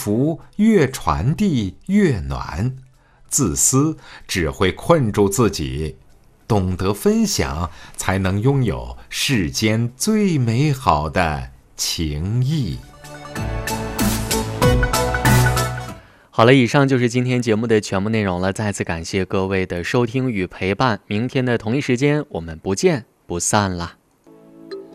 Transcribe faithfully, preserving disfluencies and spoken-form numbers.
福越传递越暖，自私只会困住自己，懂得分享才能拥有世间最美好的情谊。 好了，以上就是今天节目的全部内容了，再次感谢各位的收听与陪伴，明天的同一时间我们不见不散了。